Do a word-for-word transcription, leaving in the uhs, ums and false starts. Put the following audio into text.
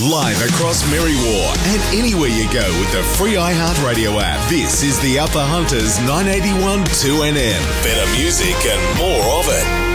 live across Merriwa and anywhere you go with the free iHeartRadio app. This is the Upper Hunters nine eighty-one two N M. Better music and more of it.